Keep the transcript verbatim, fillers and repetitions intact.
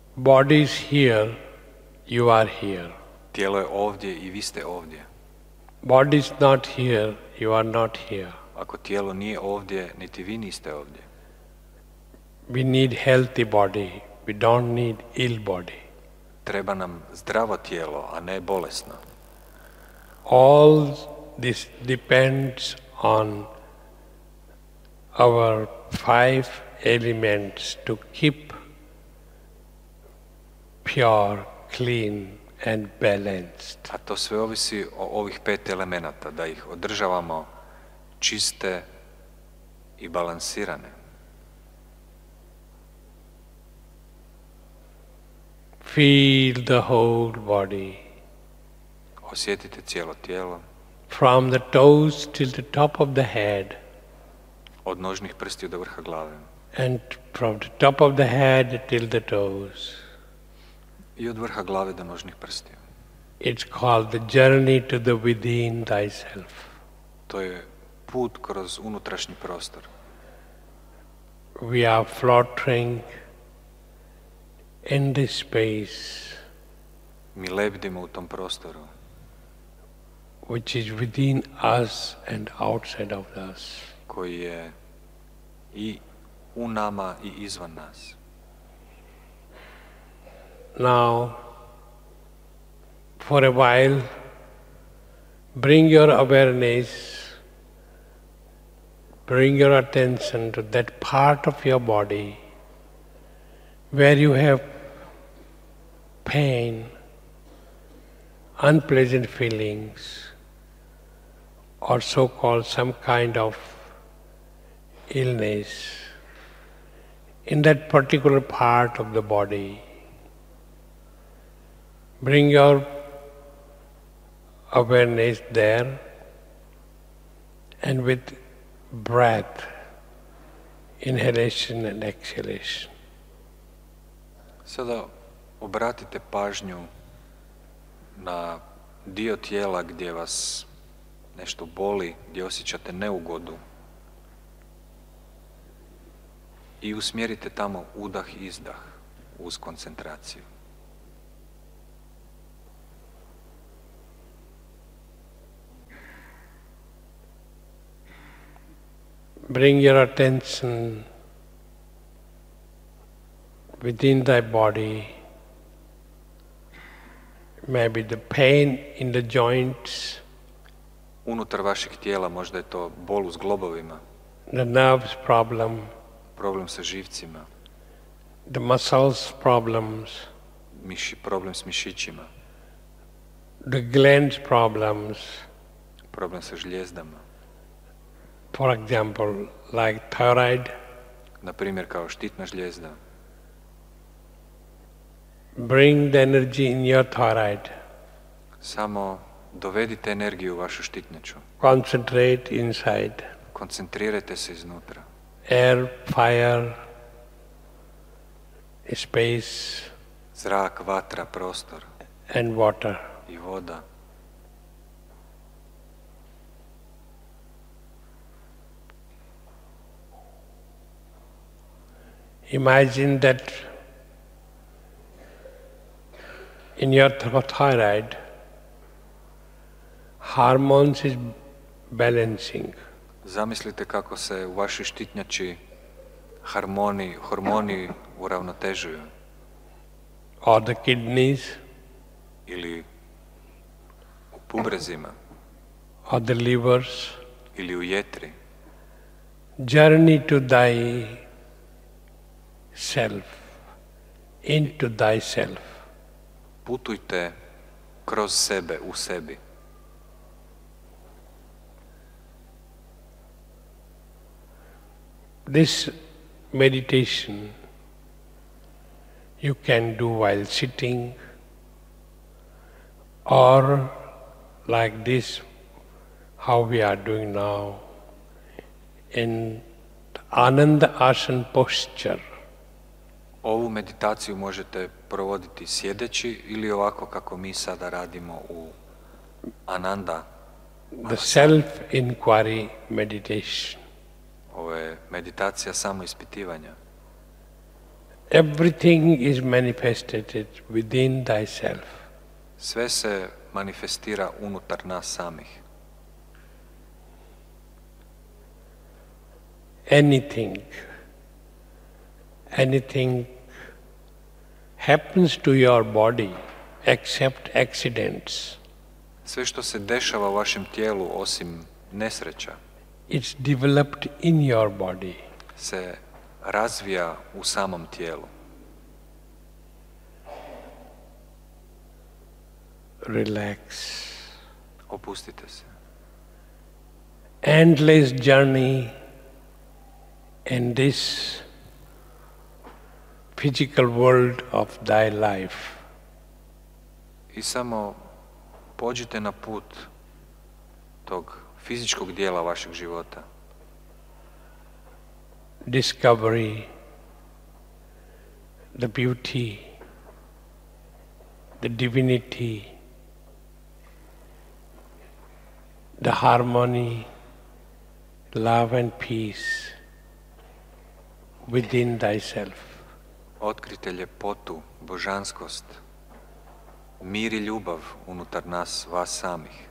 Body is here, you are here. Tijelo je ovdje i vi ste ovdje. Body is not here, you are not here. Ako tijelo nije ovdje, niti vi niste ovdje. We need healthy body, we don't need ill body. Treba nam zdravo tijelo, a ne bolesno. All this depends on our five elements to keep pure, clean and balanced. A to sve ovisi o ovih pet elemenata, da ih održavamo čiste i balansirane. Feel the whole body. Osjetite cijelo tijelo. From the toes till the top of the head. Od nožnih prstiju do vrha glave. And from the top of the head till the toes. I od vrha glave do nožnih prstiju. It's called the journey to the within thyself. To je put kroz unutrašnji prostor. We are floating in this space. Mi lebdimo u tom prostoru. Which is within us and outside of us. Koji je i u nama i izvan nas. Now, for a while, bring your awareness, bring your attention to that part of your body where you have pain, unpleasant feelings, or so-called some kind of illness in that particular part of the body. Bring your awareness there, and with breath, inhalation and exhalation. Sada obratite pažnju na dio tijela gdje vas nešto boli, gdje osjećate neugodu i usmjerite tamo udah i izdah uz koncentraciju. Bring your attention within thy body, maybe the pain in the joints, unutar vašeg tijela možda je to bol u zglobovima, the nerves problem, problem sa živcima, the muscles problems, miši, problem s mišićima, the glands problems, problem sa žljezdama. For example, like thyroid, na primjer kao štitna žljezda. Bring the energy in your thyroid. Samo dovedite energiju u vašu štitnjaču. Concentrate inside. Koncentrirajte se iznutra. Air, fire, space, zrak, vatra, prostor and water. I voda. Imagine that in your thyroid, hormones is balancing. Zamislite kako se u vašoj štitnjači harmoni, hormoni uravnotežuju. Or the kidneys. Ili u bubrezima. Or the livers. Ili u jetri. Journey to thy self, into thyself. Putujte kroz sebe, u sebi. This meditation you can do while sitting, or like this, how we are doing now, in Ananda Asana posture. Ovu meditaciju možete provoditi sjedeći ili ovako kako mi sada radimo u Ananda. The self-inquiry meditation. Ovo je meditacija samoispitivanja. Everything is manifested within thyself. Sve se manifestira unutar nas samih. Anything, anything happens to your body except accidents. Sve što se dešava u vašem tijelu osim nesreća It's developed in your body. se razvija u samom tijelu. Relax. Opustite se. Endless journey in this physical world of thy life. I samo pođite na put tog fizičkog dijela vašeg života. Discovery, the beauty, the divinity, the harmony, love and peace within thyself. Otkrite ljepotu, božanskost, mir i ljubav unutar nas, vas samih.